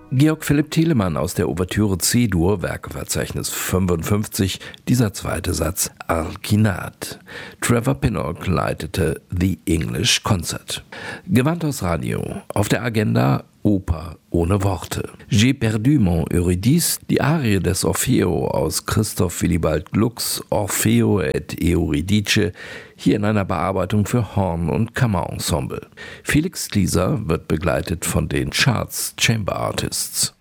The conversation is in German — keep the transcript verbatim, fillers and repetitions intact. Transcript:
Georg Philipp Telemann aus der Ouvertüre C-Dur, Werkeverzeichnis fünfundfünfzig, dieser zweite Satz Alkinat. Trevor Pinnock leitete The English Concert. Gewandhaus Radio. Auf der Agenda Oper ohne Worte. J'ai perdu mon Eurydice, die Arie des Orfeo aus Christoph Willibald Glucks Orfeo et Euridice, hier in einer Bearbeitung für Horn- und Kammerensemble. Felix Klieser wird begleitet von den Charts Chamber Artists.